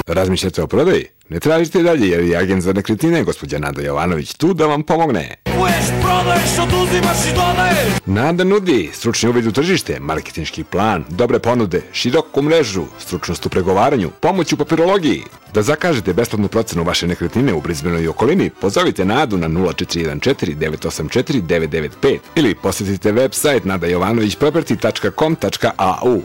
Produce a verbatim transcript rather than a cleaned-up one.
Razmišljate o prodaji? Ne tražite dalje jer je agent za nekretnine, gospođa Nada Jovanović, tu da vam pomogne. Kupuješ, prodaješ, oduzimaš i dodaješ. Nada nudi stručni uvid u tržište, marketinški plan, dobre ponude, široku mrežu, stručnost u pregovaranju, pomoć u papirologiji. Da zakažete besplatnu procenu vaše nekretnine u Brisbaneu i okolini, pozovite Nadu na nula četiri jedan četiri devet osam četiri devet devet pet ili posjetite website nada jovanović property tačka com tačka a u.